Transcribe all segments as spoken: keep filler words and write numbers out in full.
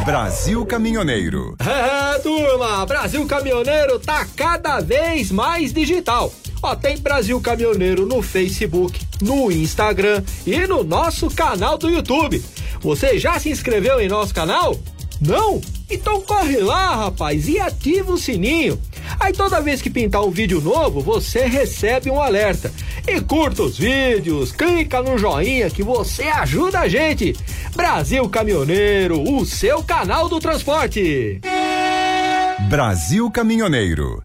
Brasil Caminhoneiro. É, turma, Brasil Caminhoneiro tá cada vez mais digital. Ó, tem Brasil Caminhoneiro no Facebook, no Instagram e no nosso canal do YouTube. Você já se inscreveu em nosso canal? Não? Então corre lá, rapaz, e ativa o sininho. Aí toda vez que pintar um vídeo novo, você recebe um alerta. E curta os vídeos, clica no joinha que você ajuda a gente. Brasil Caminhoneiro, o seu canal do transporte. Brasil Caminhoneiro.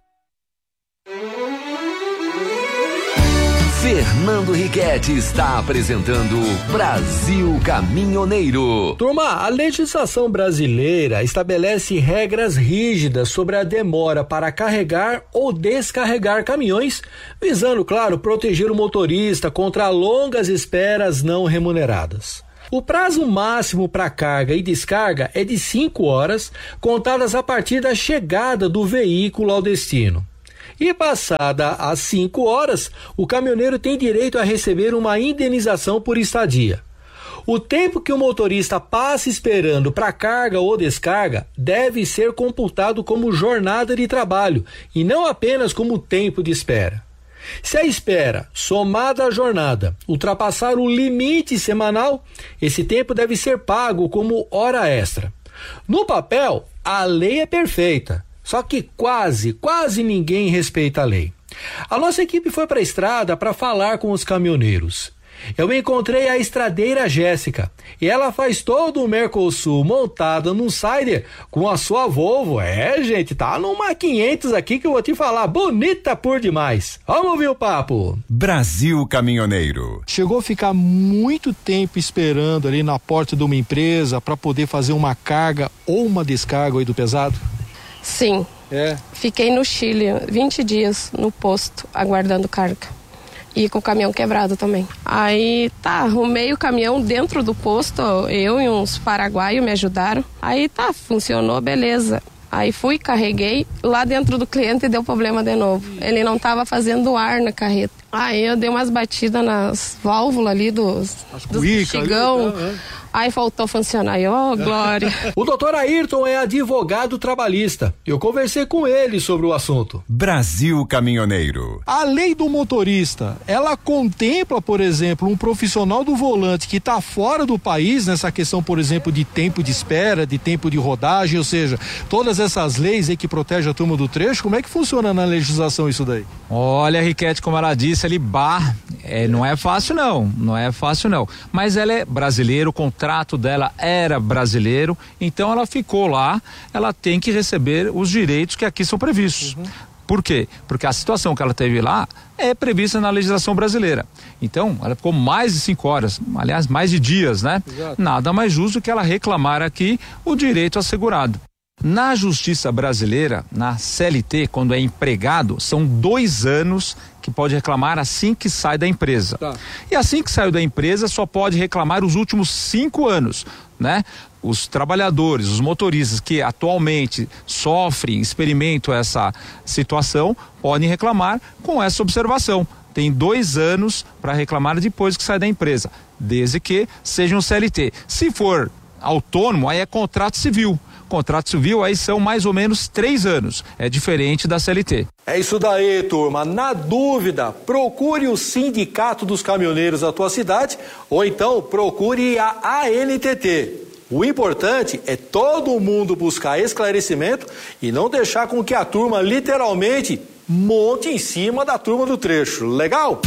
Fernando Riquetti está apresentando Brasil Caminhoneiro. Turma, a legislação brasileira estabelece regras rígidas sobre a demora para carregar ou descarregar caminhões, visando, claro, proteger o motorista contra longas esperas não remuneradas. O prazo máximo para carga e descarga é de cinco horas, contadas a partir da chegada do veículo ao destino. E passada as cinco horas, o caminhoneiro tem direito a receber uma indenização por estadia. O tempo que o motorista passa esperando para carga ou descarga deve ser computado como jornada de trabalho e não apenas como tempo de espera. Se a espera, somada à jornada, ultrapassar o limite semanal, esse tempo deve ser pago como hora extra. No papel, a lei é perfeita. Só que quase, quase ninguém respeita a lei. A nossa equipe foi para a estrada para falar com os caminhoneiros. Eu encontrei a estradeira Jéssica e ela faz todo o Mercosul montada num Sider com a sua Volvo. É, gente, tá numa quinhentos aqui que eu vou te falar, bonita por demais. Vamos ouvir o papo. Brasil Caminhoneiro. Chegou a ficar muito tempo esperando ali na porta de uma empresa para poder fazer uma carga ou uma descarga aí do pesado? Sim, é. Fiquei no Chile vinte dias no posto, aguardando carga. E com o caminhão quebrado também. Aí, tá, arrumei o caminhão dentro do posto, eu e uns paraguaios me ajudaram. Aí, tá, funcionou, beleza. Aí fui, carreguei, lá dentro do cliente deu problema de novo. Ele não tava fazendo ar na carreta. Aí eu dei umas batidas nas válvulas ali dos, dos bexigão. Ali, tá, é. Aí faltou funcionar, e ó, glória. O doutor Ayrton é advogado trabalhista. Eu conversei com ele sobre o assunto. Brasil Caminhoneiro. A lei do motorista, ela contempla, por exemplo, um profissional do volante que está fora do país, nessa questão, por exemplo, de tempo de espera, de tempo de rodagem, ou seja, todas essas leis aí que protegem a turma do trecho, como é que funciona na legislação isso daí? Olha, Riquetti, como ela disse ali, bar, é, não é fácil não, não é fácil não, mas ela é brasileira, o contrato dela era brasileiro, então ela ficou lá, ela tem que receber os direitos que aqui são previstos. Uhum. Por quê? Porque a situação que ela teve lá é prevista na legislação brasileira. Então, ela ficou mais de cinco horas, aliás, mais de dias, né? Exato. Nada mais justo que ela reclamar aqui o direito assegurado. Na justiça brasileira, na C L T, quando é empregado, são dois anos que pode reclamar assim que sai da empresa. Tá. E assim que saiu da empresa, só pode reclamar os últimos cinco anos, né? Os trabalhadores, os motoristas que atualmente sofrem, experimentam essa situação, podem reclamar com essa observação. Tem dois anos para reclamar depois que sai da empresa, desde que seja um C L T. Se for autônomo, aí é contrato civil. Contrato civil aí são mais ou menos três anos. É diferente da C L T. É isso daí, turma. Na dúvida, procure o Sindicato dos Caminhoneiros da tua cidade ou então procure a A N T T. O importante é todo mundo buscar esclarecimento e não deixar com que a turma literalmente monte em cima da turma do trecho. Legal?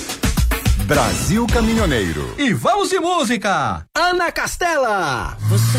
Brasil Caminhoneiro. E vamos de música! Ana Castela! Você